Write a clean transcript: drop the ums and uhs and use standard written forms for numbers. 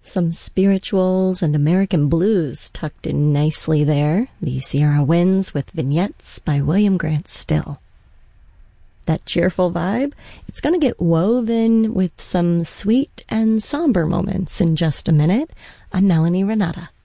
Some spirituals and American blues tucked in nicely there. The Sierra Winds with Vignettes by William Grant Still. That cheerful vibe, it's going to get woven with some sweet and somber moments in just a minute. I'm Melanie Renata.